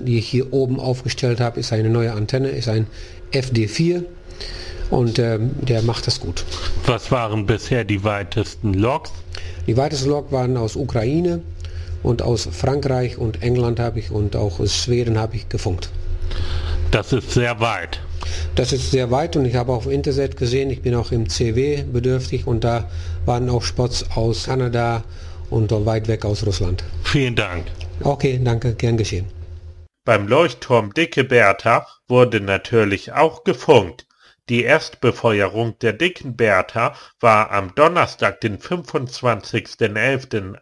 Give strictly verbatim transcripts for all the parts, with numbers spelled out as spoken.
die ich hier oben aufgestellt habe, ist eine neue Antenne, ist ein F D vier und äh, der macht das gut. Was waren bisher die weitesten Logs? Die weitesten Logs waren aus Ukraine und aus Frankreich und England habe ich und auch aus Schweden habe ich gefunkt. Das ist sehr weit. Das ist sehr weit und ich habe auch im Internet gesehen, ich bin auch im C W bedürftig und da waren auch Spots aus Kanada und weit weg aus Russland. Vielen Dank. Okay, danke, gern geschehen. Beim Leuchtturm Dicke Bertha wurde natürlich auch gefunkt. Die Erstbefeuerung der Dicken Bertha war am Donnerstag, den fünfundzwanzigsten elften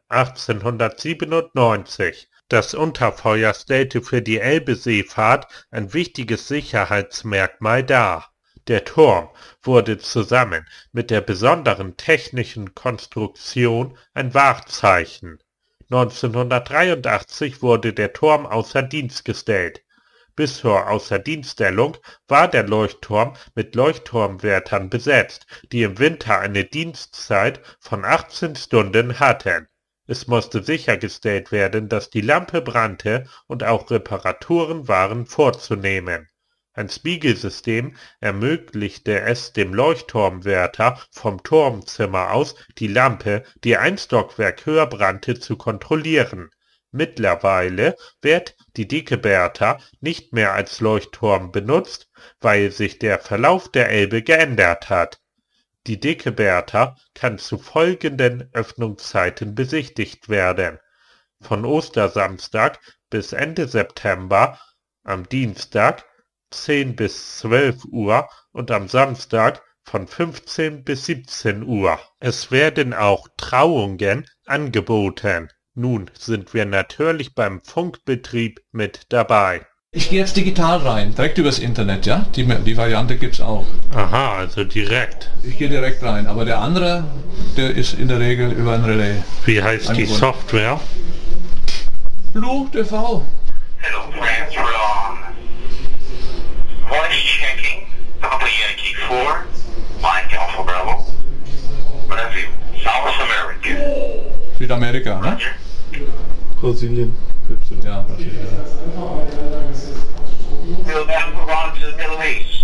achtzehnhundertsiebenundneunzig. Das Unterfeuer stellte für die Elbeseefahrt ein wichtiges Sicherheitsmerkmal dar. Der Turm wurde zusammen mit der besonderen technischen Konstruktion ein Wahrzeichen. neunzehnhundertdreiundachtzig wurde der Turm außer Dienst gestellt. Bis zur Außerdienststellung war der Leuchtturm mit Leuchtturmwärtern besetzt, die im Winter eine Dienstzeit von achtzehn Stunden hatten. Es musste sichergestellt werden, dass die Lampe brannte und auch Reparaturen waren vorzunehmen. Ein Spiegelsystem ermöglichte es dem Leuchtturmwärter vom Turmzimmer aus, die Lampe, die ein Stockwerk höher brannte, zu kontrollieren. Mittlerweile wird die Dicke Bertha nicht mehr als Leuchtturm benutzt, weil sich der Verlauf der Elbe geändert hat. Die Dicke Bertha kann zu folgenden Öffnungszeiten besichtigt werden: von Ostersamstag bis Ende September, am Dienstag zehn bis zwölf Uhr und am Samstag von fünfzehn bis siebzehn Uhr. Es werden auch Trauungen angeboten. Nun sind wir natürlich beim Funkbetrieb mit dabei. Ich gehe jetzt digital rein, direkt übers Internet, ja? Die, die Variante gibt's auch. Aha, also direkt. Ich gehe direkt rein, aber der andere, der ist in der Regel über ein Relais. Wie heißt die Software? Blue T V. Hello, France, we're on. Voice checking. Papa Yankee four. Mike Alpha Bravo. Brazil. South America. Südamerika, ne? Brasilien. Ja, Brasilien. We'll now move on to the Middle East.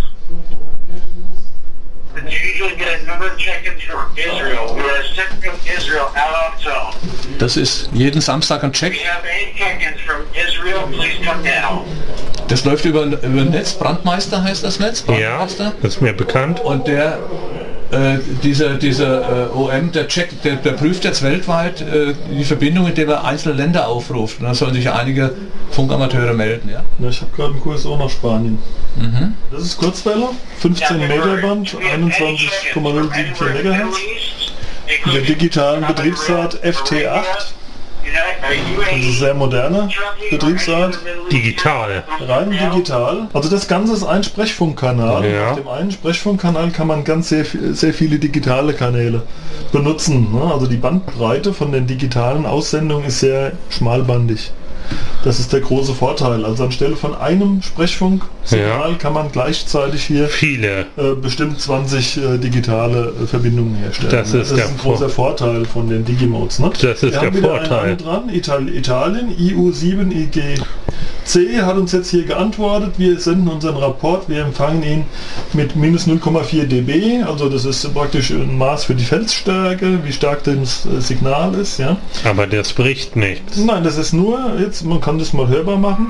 But you usually get a number of check-ins from Israel. We are sent from Israel out of zone. Das ist jeden Samstag ein Check. We have eight check-ins from Israel. Please come down. Das läuft über, über Netz. Brandmeister heißt das Netz. Ja, das ist mir bekannt. Und der Äh, dieser dieser äh, O M, der checkt, der, der prüft jetzt weltweit äh, die Verbindung, indem er einzelne Länder aufruft. Und dann sollen sich einige Funkamateure melden, ja? Ja, ich habe gerade einen Q S O nach Spanien. Mhm. Das ist Kurzwelle, fünfzehn Meter Band, einundzwanzig Komma null sieben vier Megahertz. In der digitalen Betriebsart F T acht. Also sehr moderner Betriebsart. Digital. Rein digital. Also das Ganze ist ein Sprechfunkkanal. Ja. Auf dem einen Sprechfunkkanal kann man ganz sehr, sehr viele digitale Kanäle benutzen. Also die Bandbreite von den digitalen Aussendungen ist sehr schmalbandig. Das ist der große Vorteil. Also anstelle von einem Sprechfunksignal ja. kann man gleichzeitig hier viele äh, bestimmt zwanzig äh, digitale äh, Verbindungen herstellen. Das ist, das der ist ein großer Vorteil von den Digimodes. Ne? Das ist Wir der haben wieder Vorteil. einen dran. Ital Italien, I U sieben I G C hat uns jetzt hier geantwortet. Wir senden unseren Rapport. Wir empfangen ihn mit minus null Komma vier dB. Also das ist praktisch ein Maß für die Feldstärke, wie stark das Signal ist. Ja? Aber das bricht nichts. Nein, das ist nur, jetzt man kann das mal hörbar machen.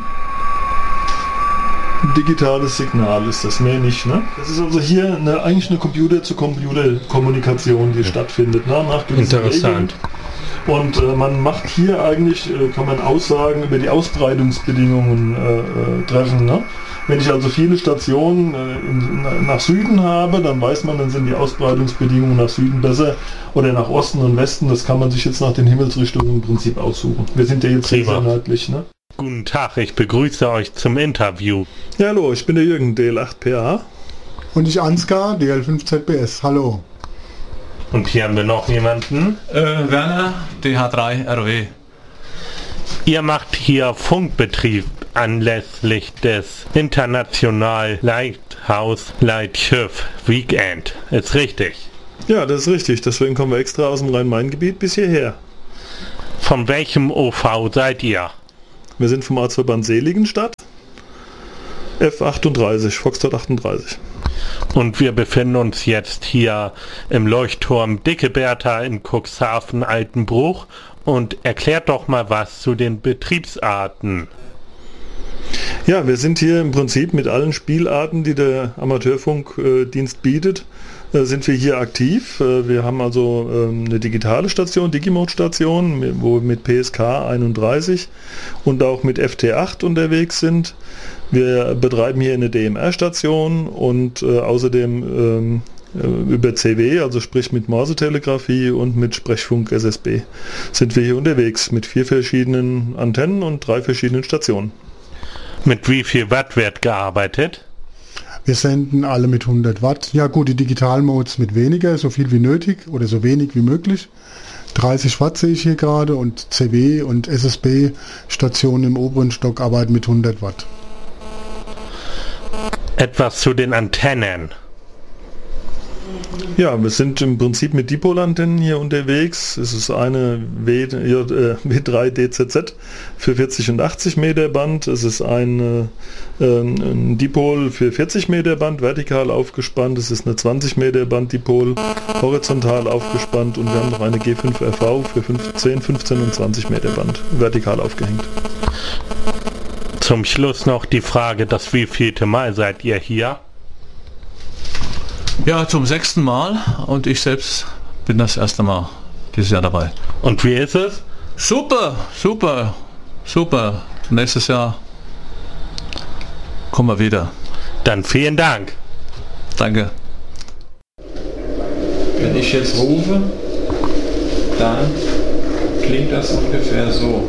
Ein digitales Signal ist das, mehr nicht. Ne? Das ist also hier eine, eigentlich eine Computer-zu-Computer-Kommunikation, die ja. stattfindet. Ne? Nach Interessant. Regeln. Und äh, man macht hier eigentlich, äh, kann man Aussagen über die Ausbreitungsbedingungen äh, äh, treffen. Ne? Wenn ich also viele Stationen äh, in, nach Süden habe, dann weiß man, dann sind die Ausbreitungsbedingungen nach Süden besser oder nach Osten und Westen. Das kann man sich jetzt nach den Himmelsrichtungen im Prinzip aussuchen. Wir sind ja jetzt sehr nördlich. Ne? Guten Tag, ich begrüße euch zum Interview. Ja, hallo, ich bin der Jürgen, D L acht P A. Und ich Ansgar, D L fünf Z B S. Hallo. Und hier haben wir noch jemanden. Äh, Werner, D H drei R O E. Ihr macht hier Funkbetrieb anlässlich des International Lighthouse Lightschiff Weekend. Ist richtig? Ja, das ist richtig. Deswegen kommen wir extra aus dem Rhein-Main-Gebiet bis hierher. Von welchem O V seid ihr? Wir sind vom Ortsverband Seligenstadt. F achtunddreißig, Foxtrot achtunddreißig. Und wir befinden uns jetzt hier im Leuchtturm Dicke Bertha in Cuxhaven Altenbruch. Und erklärt doch mal was zu den Betriebsarten. Ja, wir sind hier im Prinzip mit allen Spielarten, die der Amateurfunkdienst bietet, sind wir hier aktiv. Wir haben also eine digitale Station, Digimode-Station, wo wir mit P S K einunddreißig und auch mit F T acht unterwegs sind. Wir betreiben hier eine D M R-Station und außerdem über C W, also sprich mit Morsetelegrafie und mit Sprechfunk S S B, sind wir hier unterwegs mit vier verschiedenen Antennen und drei verschiedenen Stationen. Mit wie viel Watt wird gearbeitet? Wir senden alle mit hundert Watt. Ja gut, die Digitalmodes mit weniger, so viel wie nötig oder so wenig wie möglich. dreißig Watt sehe ich hier gerade und C W und S S B-Stationen im oberen Stock arbeiten mit hundert Watt. Etwas zu den Antennen. Ja, wir sind im Prinzip mit Dipol-Antennen hier unterwegs. Es ist eine W drei D Z Z für vierzig und achtzig Meter Band. Es ist ein, äh, ein Dipol für vierzig Meter Band, vertikal aufgespannt. Es ist eine zwanzig Meter Band Dipol, horizontal aufgespannt. Und wir haben noch eine G fünf R V für zehn, fünfzehn und zwanzig Meter Band, vertikal aufgehängt. Zum Schluss noch die Frage, das wievielte Mal seid ihr hier? Ja, zum sechsten Mal und ich selbst bin das erste Mal dieses Jahr dabei. Und wie ist es? Super, super, super. Nächstes Jahr kommen wir wieder. Dann vielen Dank. Danke. Wenn ich jetzt rufe, dann klingt das ungefähr so.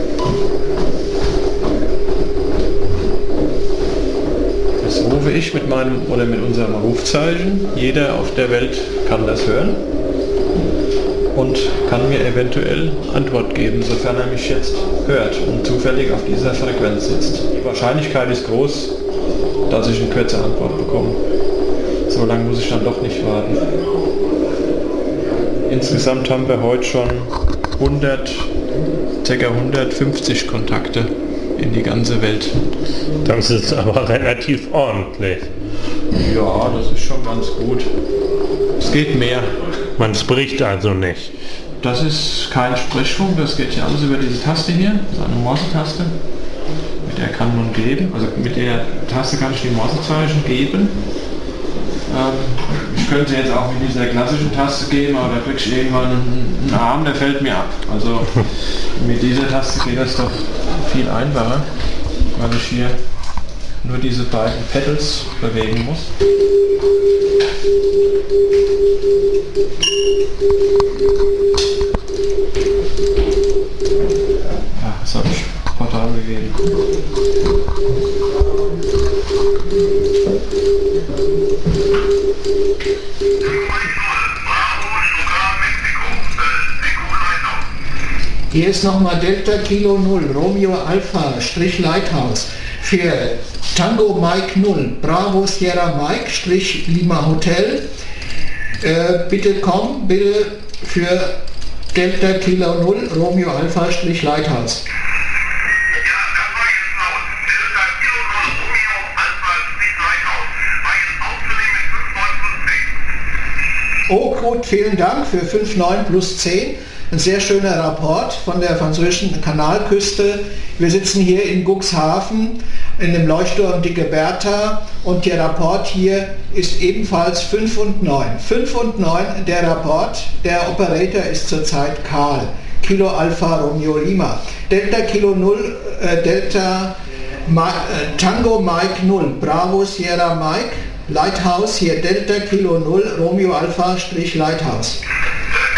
Das rufe ich mit meinem oder mit unserem Rufzeichen. Jeder auf der Welt kann das hören und kann mir eventuell Antwort geben, sofern er mich jetzt hört und zufällig auf dieser Frequenz sitzt. Die Wahrscheinlichkeit ist groß, dass ich eine kurze Antwort bekomme. So lange muss ich dann doch nicht warten. Insgesamt haben wir heute schon hundert, ca. hundertfünfzig Kontakte in die ganze Welt. Das ist aber relativ ordentlich. Ja, das ist schon ganz gut. Es geht mehr. Man spricht also nicht. Das ist kein Sprechfunk, das geht ja alles über diese Taste hier. Das ist eine Morse-Taste. Mit der kann man geben. Also mit der Taste kann ich die Morsezeichen geben. Ähm, ich könnte jetzt auch mit dieser klassischen Taste geben, aber da kriege ich irgendwann einen Arm, der fällt mir ab. Also mit dieser Taste geht das doch viel einfacher, weil ich hier nur diese beiden Pedals bewegen muss. Ja, das habe ich Portal gegeben. Hier ist nochmal Delta Kilo null, Romeo Alpha, Strich Lighthouse für Tango Mike null, Bravo Sierra Mike, Strich Lima Hotel. Äh, bitte komm, bitte für Delta Kilo null, Romeo Alpha, Strich Lighthouse. Oh gut, vielen Dank für fünf neun plus zehn. Ein sehr schöner Rapport von der französischen Kanalküste. Wir sitzen hier in Cuxhaven in dem Leuchtturm Dicke Bertha und der Rapport hier ist ebenfalls fünf und neun. fünf und neun der Rapport, der Operator ist zurzeit Karl. Kilo Alpha Romeo Lima. Delta Kilo null, äh, Delta Ma äh, Tango Mike null, Bravo Sierra Mike, Lighthouse hier Delta Kilo null, Romeo Alpha Strich Lighthouse.